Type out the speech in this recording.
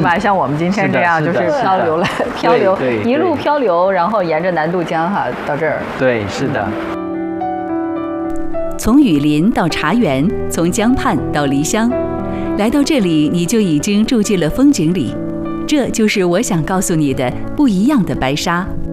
吧？像我们今天这样，就是漂流了，漂流一路漂流，然后沿着南渡江哈到这儿。 对，是的。 从雨林到茶园，从江畔到梨乡，来到这里，你就已经住进了风景里。这就是我想告诉你的不一样的白沙。